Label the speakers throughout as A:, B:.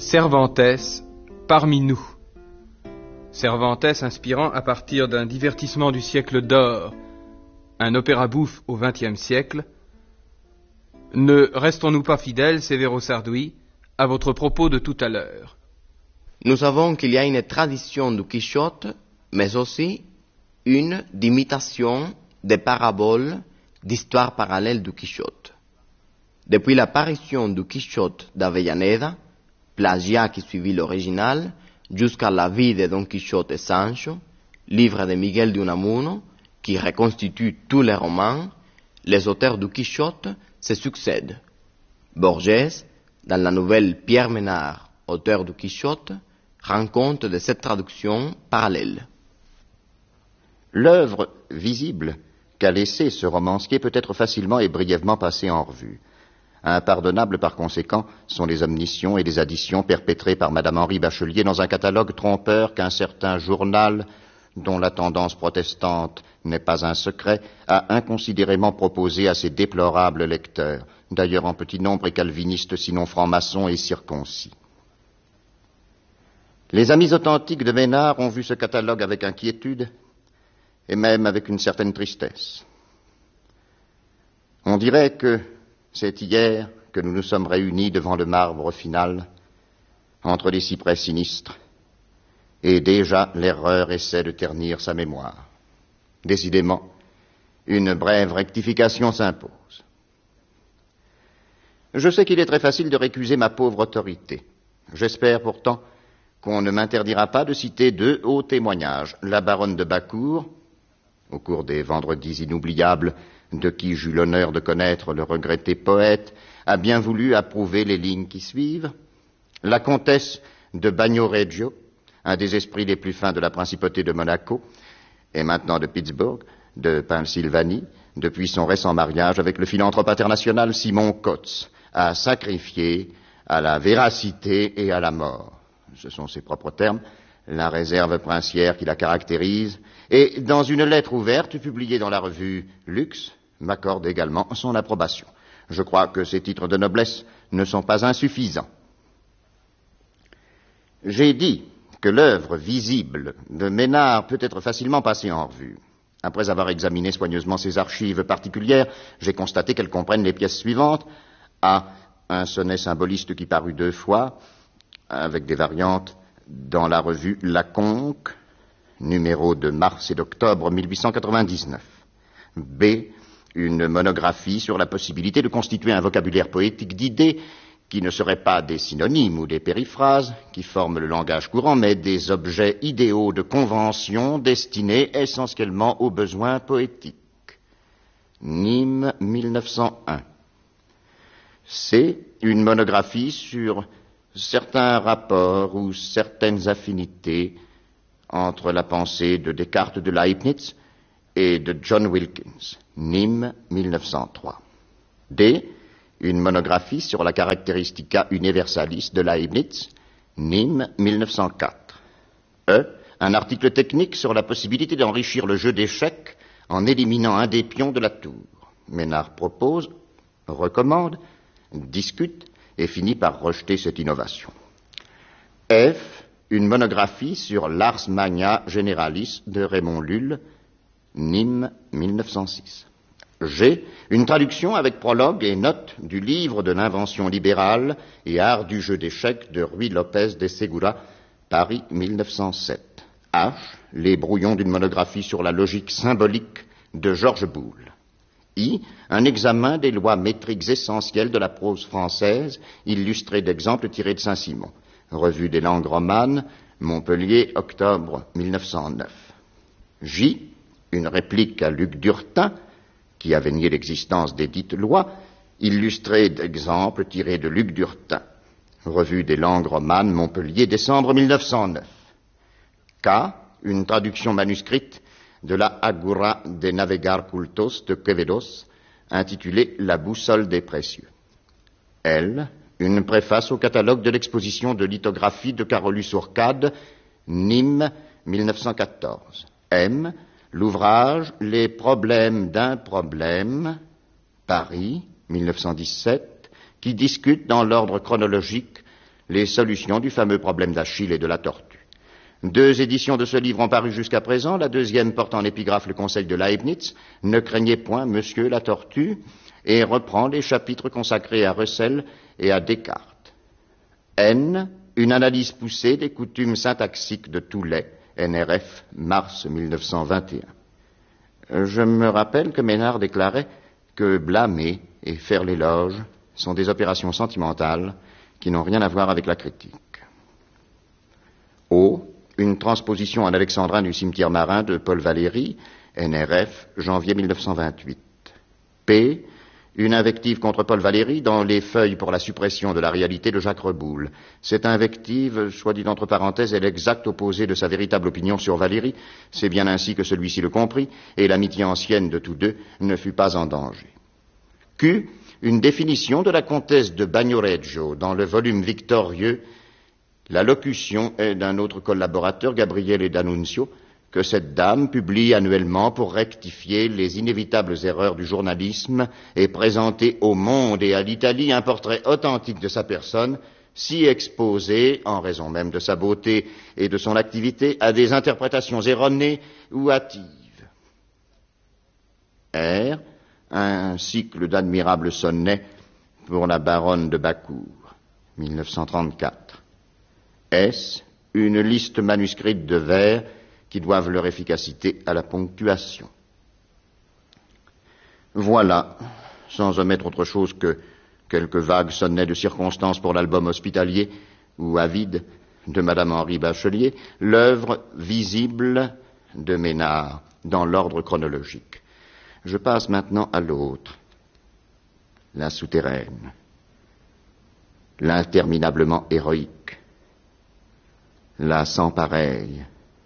A: Cervantes, parmi nous. Cervantes inspirant à partir d'un divertissement du siècle d'or, un opéra bouffe au XXe siècle. Ne restons-nous pas fidèles, Sévéro Sardoui, à votre propos de tout à l'heure?
B: Nous savons qu'il y a une tradition du Quichotte, mais aussi une d'imitation des paraboles d'histoires parallèles du Quichotte. Depuis l'apparition du Quichotte d'Avellaneda, plagiat qui suivit l'original, jusqu'à la vie de Don Quichotte et Sancho, livre de Miguel de Unamuno, qui reconstitue tous les romans, les auteurs du Quichotte se succèdent. Borges, dans la nouvelle Pierre Menard, auteur du Quichotte, rend compte de cette traduction parallèle.
C: L'œuvre visible qu'a laissée ce romancier peut être facilement et brièvement passée en revue. Impardonnables par conséquent sont les omissions et les additions perpétrées par Madame Henri Bachelier dans un catalogue trompeur qu'un certain journal, dont la tendance protestante n'est pas un secret, a inconsidérément proposé à ses déplorables lecteurs, d'ailleurs en petit nombre et calvinistes sinon francs-maçons et circoncis. Les amis authentiques de Ménard ont vu ce catalogue avec inquiétude et même avec une certaine tristesse. On dirait que c'est hier que nous nous sommes réunis devant le marbre final, entre les cyprès sinistres, et déjà l'erreur essaie de ternir sa mémoire. Décidément, une brève rectification s'impose. Je sais qu'il est très facile de récuser ma pauvre autorité. J'espère pourtant qu'on ne m'interdira pas de citer deux hauts témoignages. La baronne de Bacourt, au cours des vendredis inoubliables, de qui j'eus l'honneur de connaître le regretté poète, a bien voulu approuver les lignes qui suivent. La comtesse de Bagnoregio, un des esprits les plus fins de la principauté de Monaco, et maintenant de Pittsburgh, de Pennsylvanie, depuis son récent mariage avec le philanthrope international Simon Coates, a sacrifié à la véracité et à la mort, ce sont ses propres termes, la réserve princière qui la caractérise, et dans une lettre ouverte publiée dans la revue Lux, m'accorde également son approbation. Je crois que ces titres de noblesse ne sont pas insuffisants. J'ai dit que l'œuvre visible de Ménard peut être facilement passée en revue. Après avoir examiné soigneusement ses archives particulières, j'ai constaté qu'elles comprennent les pièces suivantes. A. Un sonnet symboliste qui parut 2 fois, avec des variantes, dans la revue La Conque, numéro de mars et d'octobre 1899. B. Une monographie sur la possibilité de constituer un vocabulaire poétique d'idées qui ne seraient pas des synonymes ou des périphrases qui forment le langage courant, mais des objets idéaux de convention destinés essentiellement aux besoins poétiques. Nîmes 1901. C. Une monographie sur certains rapports ou certaines affinités entre la pensée de Descartes de Leibniz et de John Wilkins, Nîmes 1903. D. Une monographie sur la Characteristica Universalis de Leibniz, Nîmes 1904. E. Un article technique sur la possibilité d'enrichir le jeu d'échecs en éliminant un des pions de la tour. Ménard propose, recommande, discute et finit par rejeter cette innovation. F. Une monographie sur l'Ars Magna Generalis de Raymond Lulle, Nîmes 1906. G. Une traduction avec prologue et notes du livre de l'invention libérale et art du jeu d'échecs de Ruy Lopez de Segura, Paris 1907. H. Les brouillons d'une monographie sur la logique symbolique de Georges Boulle. I. Un examen des lois métriques essentielles de la prose française, illustré d'exemples tirés de Saint-Simon. Revue des langues romanes, Montpellier, octobre 1909. J. Une réplique à Luc Durtin, qui avait nié l'existence des dites lois, illustrée d'exemples tirés de Luc Durtin. Revue des langues romanes, Montpellier, décembre 1909. K. Une traduction manuscrite de la Agora de Navegar Cultos de Quevedos, intitulée La boussole des précieux. L. Une préface au catalogue de l'exposition de lithographie de Carolus Urcade, Nîmes 1914. M. L'ouvrage Les problèmes d'un problème, Paris 1917, qui discute dans l'ordre chronologique les solutions du fameux problème d'Achille et de la tortue. 2 éditions de ce livre ont paru jusqu'à présent. La deuxième porte en épigraphe le conseil de Leibniz, ne craignez point monsieur la tortue, et reprend les chapitres consacrés à Russell et à Descartes. N, une analyse poussée des coutumes syntaxiques de Toulet, NRF, mars 1921. Je me rappelle que Ménard déclarait que blâmer et faire l'éloge sont des opérations sentimentales qui n'ont rien à voir avec la critique. O, une transposition en alexandrin du cimetière marin de Paul Valéry, NRF, janvier 1928. P, une invective contre Paul Valéry dans les feuilles pour la suppression de la réalité de Jacques Reboul. Cette invective, soit dit entre parenthèses, est l'exact opposé de sa véritable opinion sur Valéry. C'est bien ainsi que celui-ci le comprit, et l'amitié ancienne de tous deux ne fut pas en danger. Q, une définition de la comtesse de Bagnoregio dans le volume victorieux. La locution est d'un autre collaborateur, Gabriele D'Annunzio, que cette dame publie annuellement pour rectifier les inévitables erreurs du journalisme et présenter au monde et à l'Italie un portrait authentique de sa personne, si exposé, en raison même de sa beauté et de son activité, à des interprétations erronées ou hâtives. R, un cycle d'admirables sonnets pour la baronne de Bacour, 1934. S, une liste manuscrite de vers qui doivent leur efficacité à la ponctuation. Voilà, sans omettre autre chose que quelques vagues sonnets de circonstances pour l'album hospitalier ou avide de Madame Henri Bachelier, l'œuvre visible de Ménard dans l'ordre chronologique. Je passe maintenant à l'autre, la souterraine, l'interminablement héroïque, la sans pareille,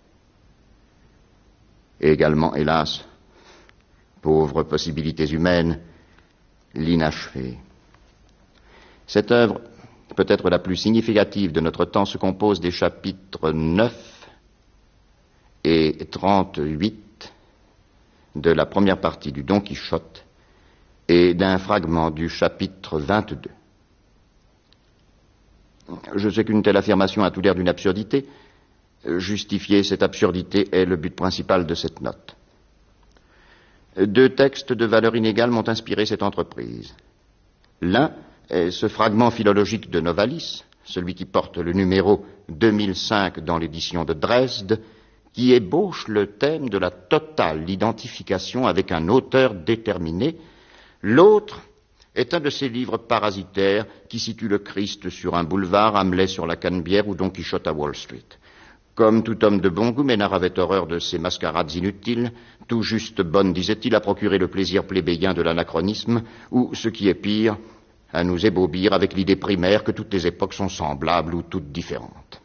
C: et également, hélas, pauvres possibilités humaines, l'inachevé. Cette œuvre, peut-être la plus significative de notre temps, se compose des chapitres 9 et 38 de la première partie du Don Quichotte et d'un fragment du chapitre 22. Je sais qu'une telle affirmation a tout l'air d'une absurdité. Justifier cette absurdité est le but principal de cette note. 2 textes de valeur inégale m'ont inspiré cette entreprise. L'un est ce fragment philologique de Novalis, celui qui porte le numéro 2005 dans l'édition de Dresde, qui ébauche le thème de la totale identification avec un auteur déterminé. L'autre est un de ces livres parasitaires qui situent le Christ sur un boulevard, Hamlet sur la Canebière ou Don Quichotte à Wall Street. Comme tout homme de bon goût, Ménard avait horreur de ces mascarades inutiles, tout juste bonnes, disait-il, à procurer le plaisir plébéien de l'anachronisme, ou, ce qui est pire, à nous ébaubir avec l'idée primaire que toutes les époques sont semblables ou toutes différentes.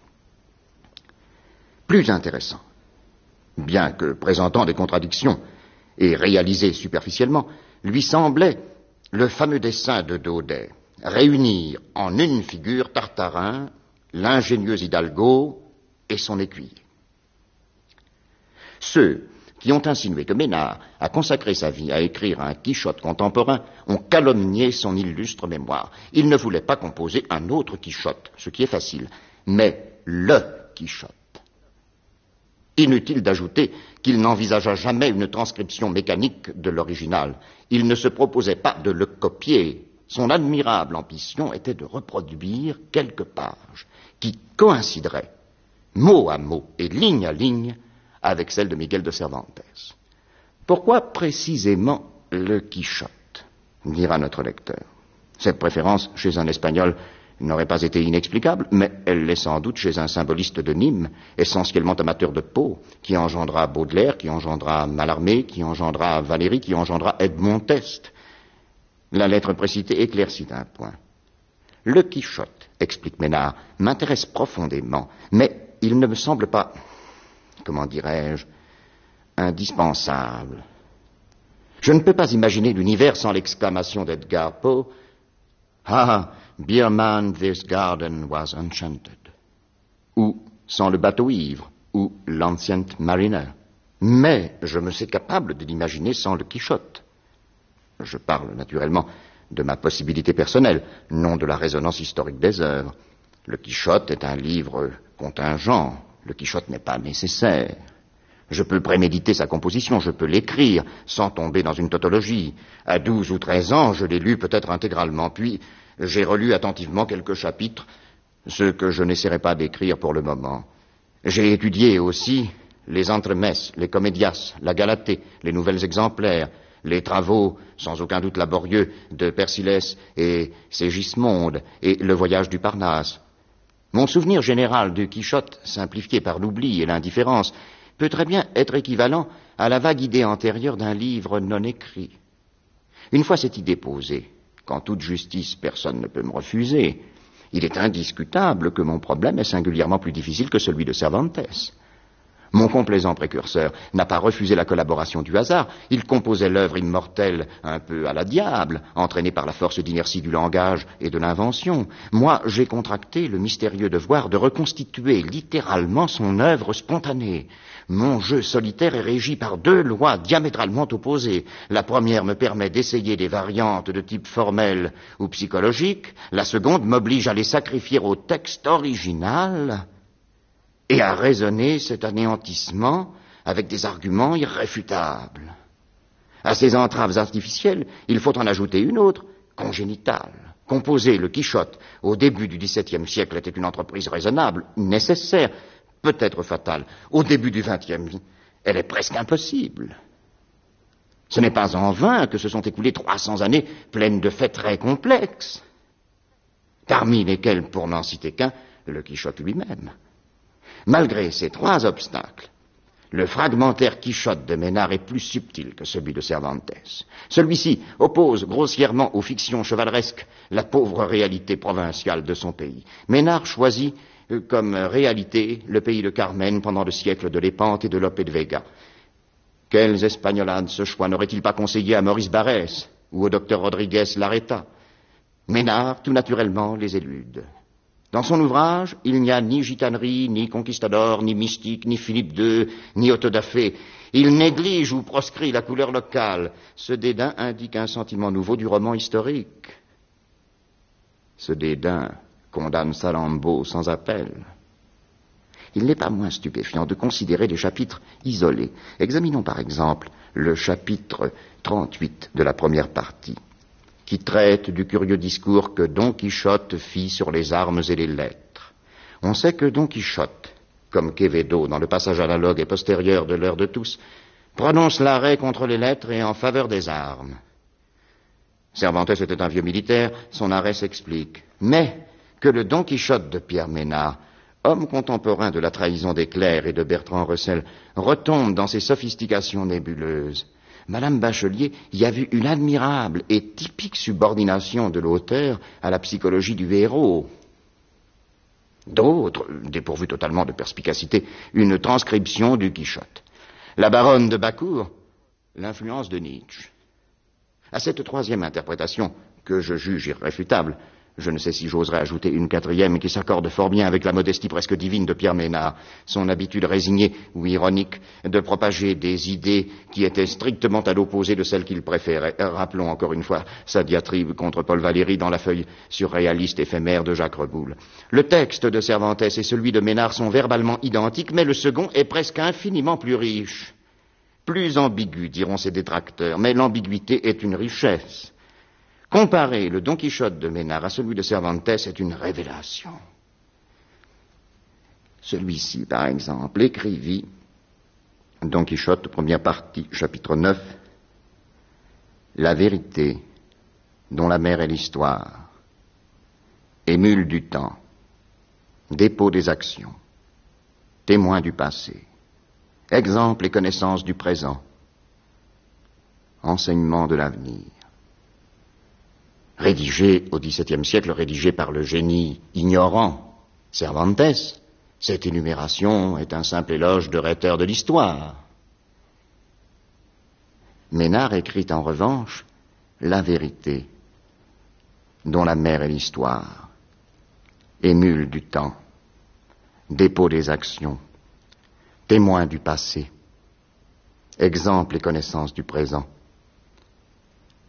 C: Plus intéressant, bien que présentant des contradictions et réalisé superficiellement, lui semblait le fameux dessin de Daudet, réunir en une figure Tartarin, l'ingénieux Hidalgo et son écuyer. Ceux qui ont insinué que Ménard a consacré sa vie à écrire un Quichotte contemporain ont calomnié son illustre mémoire. Il ne voulait pas composer un autre Quichotte, ce qui est facile, mais le Quichotte. Inutile d'ajouter qu'il n'envisagea jamais une transcription mécanique de l'original. Il ne se proposait pas de le copier. Son admirable ambition était de reproduire quelques pages qui coïncideraient mot à mot et ligne à ligne avec celle de Miguel de Cervantes. Pourquoi précisément le Quichotte, dira notre lecteur. Cette préférence chez un Espagnol n'aurait pas été inexplicable, mais elle l'est sans doute chez un symboliste de Nîmes, essentiellement amateur de Poe, qui engendra Baudelaire, qui engendra Mallarmé, qui engendra Valéry, qui engendra Edmond Teste. La lettre précitée éclaircit un point. Le Quichotte, explique Ménard, m'intéresse profondément, mais il ne me semble pas, comment dirais-je, indispensable. Je ne peux pas imaginer l'univers sans l'exclamation d'Edgar Poe « Ah, Bierman, this garden was enchanted » ou sans le bateau ivre ou l'Ancient Mariner. Mais je me sais capable de l'imaginer sans le Quichotte. Je parle naturellement de ma possibilité personnelle, non de la résonance historique des œuvres. Le Quichotte est un livre contingent. Le Quichotte n'est pas nécessaire. Je peux préméditer sa composition, je peux l'écrire sans tomber dans une tautologie. À 12 ou 13 ans, je l'ai lu peut-être intégralement, puis j'ai relu attentivement quelques chapitres, ce que je n'essaierai pas d'écrire pour le moment. J'ai étudié aussi les entremesses, les comédias, la Galatée, les nouvelles exemplaires, les travaux, sans aucun doute laborieux, de Persillès et Ségismonde, et le voyage du Parnasse. Mon souvenir général de Quichotte, simplifié par l'oubli et l'indifférence, peut très bien être équivalent à la vague idée antérieure d'un livre non écrit. Une fois cette idée posée, qu'en toute justice personne ne peut me refuser, il est indiscutable que mon problème est singulièrement plus difficile que celui de Cervantes. Mon complaisant précurseur n'a pas refusé la collaboration du hasard, il composait l'œuvre immortelle un peu à la diable, entraîné par la force d'inertie du langage et de l'invention. Moi, j'ai contracté le mystérieux devoir de reconstituer littéralement son œuvre spontanée. Mon jeu solitaire est régi par deux lois diamétralement opposées. La première me permet d'essayer des variantes de type formel ou psychologique, la seconde m'oblige à les sacrifier au texte original et à raisonner cet anéantissement avec des arguments irréfutables. À ces entraves artificielles, il faut en ajouter une autre, congénitale. Composer le Quichotte au début du XVIIe siècle était une entreprise raisonnable, nécessaire, peut-être fatale. Au début du XXe, elle est presque impossible. Ce n'est pas en vain que se sont écoulées 300 années pleines de faits très complexes, parmi lesquels, pour n'en citer qu'un, le Quichotte lui-même. Malgré ces trois obstacles, le fragmentaire Quichotte de Mesnard est plus subtil que celui de Cervantes. Celui-ci oppose grossièrement aux fictions chevaleresques la pauvre réalité provinciale de son pays. Mesnard choisit comme réalité le pays de Carmen pendant le siècle de Lépante et de Lope de Vega. Quelles espagnolades ce choix n'aurait-il pas conseillé à Maurice Barrès ou au docteur Rodriguez Larreta? Mesnard, tout naturellement, les élude. Dans son ouvrage, il n'y a ni gitanerie, ni conquistador, ni mystique, ni Philippe II, ni autodafé. Il néglige ou proscrit la couleur locale. Ce dédain indique un sentiment nouveau du roman historique. Ce dédain condamne Salammbô sans appel. Il n'est pas moins stupéfiant de considérer les chapitres isolés. Examinons par exemple le chapitre 38 de la première partie, qui traite du curieux discours que Don Quichotte fit sur les armes et les lettres. On sait que Don Quichotte, comme Quevedo dans le passage analogue et postérieur de l'heure de tous, prononce l'arrêt contre les lettres et en faveur des armes. Cervantes était un vieux militaire, son arrêt s'explique. Mais que le Don Quichotte de Pierre Mesnard, homme contemporain de la trahison des clercs et de Bertrand Russell, retombe dans ses sophistications nébuleuses, Madame Bachelier y a vu une admirable et typique subordination de l'auteur à la psychologie du héros. D'autres, dépourvus totalement de perspicacité, une transcription du Quichotte. La baronne de Bacour, l'influence de Nietzsche. À cette troisième interprétation, que je juge irréfutable, je ne sais si j'oserais ajouter une quatrième qui s'accorde fort bien avec la modestie presque divine de Pierre Mesnard, son habitude résignée ou ironique de propager des idées qui étaient strictement à l'opposé de celles qu'il préférait. Rappelons encore une fois sa diatribe contre Paul Valéry dans la feuille surréaliste éphémère de Jacques Reboul. Le texte de Cervantes et celui de Mesnard sont verbalement identiques, mais le second est presque infiniment plus riche. Plus ambigu, diront ses détracteurs, mais l'ambiguïté est une richesse. Comparer le Don Quichotte de Mesnard à celui de Cervantes est une révélation. Celui-ci, par exemple, écrivit Don Quichotte, première partie, chapitre 9, la vérité dont la mère est l'histoire, émule du temps, dépôt des actions, témoin du passé, exemple et connaissance du présent, enseignement de l'avenir. Rédigé au XVIIe siècle, rédigé par le génie ignorant Cervantes, cette énumération est un simple éloge de rhéteur de l'histoire. Mesnard écrit en revanche la vérité, dont la mère est l'histoire, émule du temps, dépôt des actions, témoin du passé, exemple et connaissance du présent,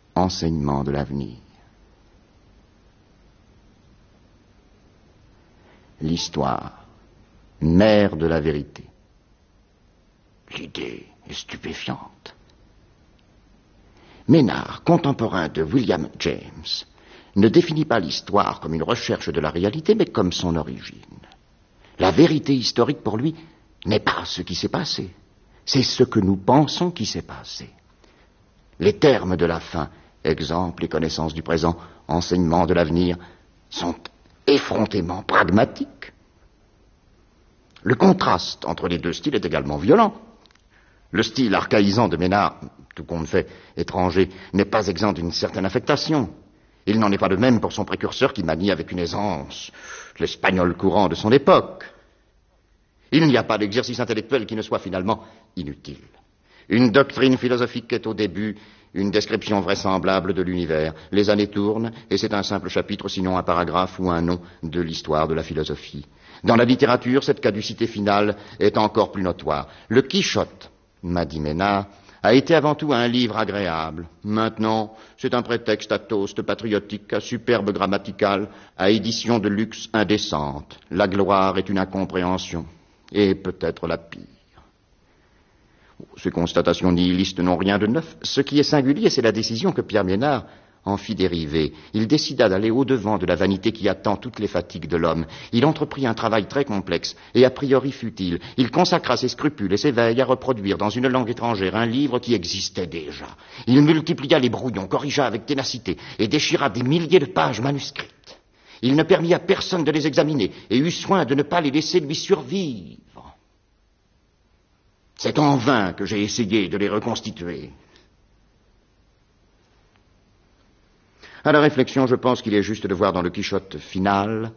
C: enseignement de l'avenir. l'histoire, mère de la vérité. L'idée est stupéfiante. Maynard, contemporain de William James, ne définit pas l'histoire comme une recherche de la réalité, mais comme son origine. La vérité historique, pour lui, n'est pas ce qui s'est passé, c'est ce que nous pensons qui s'est passé. Les termes de la fin, exemple et connaissance du présent, enseignement de l'avenir, sont effrontément pragmatiques. Le contraste entre les deux styles est également violent. Le style archaïsant de Maynard, tout compte fait étranger, n'est pas exempt d'une certaine affectation. Il n'en est pas de même pour son précurseur qui manie avec une aisance l'espagnol courant de son époque. Il n'y a pas d'exercice intellectuel qui ne soit finalement inutile. Une doctrine philosophique est au début une description vraisemblable de l'univers. Les années tournent et c'est un simple chapitre, sinon un paragraphe ou un nom de l'histoire de la philosophie. Dans la littérature, cette caducité finale est encore plus notoire. Le Quichotte, m'a dit Maynard, a été avant tout un livre agréable. Maintenant, c'est un prétexte à toast patriotique, à superbe grammaticale, à édition de luxe indécente. La gloire est une incompréhension, et peut-être la pire. Ces constatations nihilistes n'ont rien de neuf. Ce qui est singulier, c'est la décision que Pierre Maynard en fit dériver. Il décida d'aller au-devant de la vanité qui attend toutes les fatigues de l'homme. Il entreprit un travail très complexe et a priori futile. Il consacra ses scrupules et ses veilles à reproduire dans une langue étrangère un livre qui existait déjà. Il multiplia les brouillons, corrigea avec ténacité et déchira des milliers de pages manuscrites. Il ne permit à personne de les examiner et eut soin de ne pas les laisser lui survivre. C'est en vain que j'ai essayé de les reconstituer. À la réflexion, je pense qu'il est juste de voir dans le Quichotte final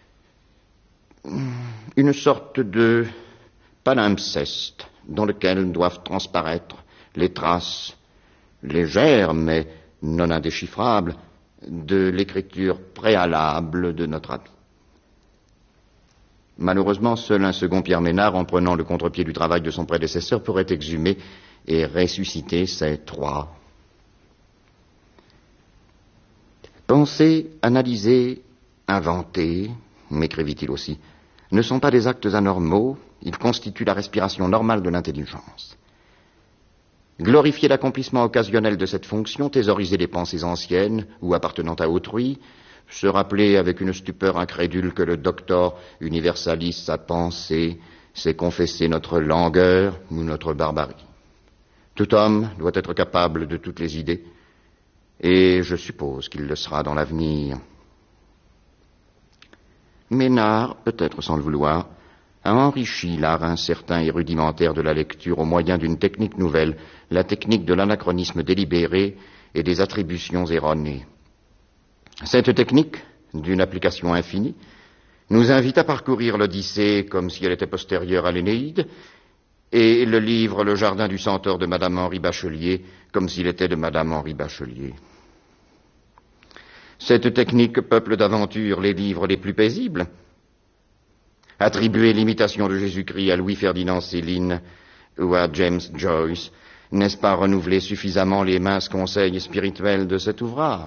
C: une sorte de palimpseste dans lequel doivent transparaître les traces légères mais non indéchiffrables de l'écriture préalable de notre ami. Malheureusement, seul un second Pierre Maynard, en prenant le contre-pied du travail de son prédécesseur, pourrait exhumer et ressusciter ces trois. Penser, analyser, inventer, m'écrivit-il aussi, ne sont pas des actes anormaux, ils constituent la respiration normale de l'intelligence. Glorifier l'accomplissement occasionnel de cette fonction, thésauriser les pensées anciennes ou appartenant à autrui, se rappeler avec une stupeur incrédule que le doctor universalis a pensé, c'est confesser notre langueur ou notre barbarie. Tout homme doit être capable de toutes les idées, et je suppose qu'il le sera dans l'avenir. Maynard, peut-être sans le vouloir, a enrichi l'art incertain et rudimentaire de la lecture au moyen d'une technique nouvelle, la technique de l'anachronisme délibéré et des attributions erronées. Cette technique, d'une application infinie, nous invite à parcourir l'Odyssée comme si elle était postérieure à l'Énéide, et le livre Le Jardin du Centaure de Madame Henri Bachelier comme s'il était de Madame Henri Bachelier. Cette technique peuple d'aventures les livres les plus paisibles. Attribuer l'imitation de Jésus-Christ à Louis-Ferdinand Céline ou à James Joyce, n'est-ce pas renouveler suffisamment les minces conseils spirituels de cet ouvrage ?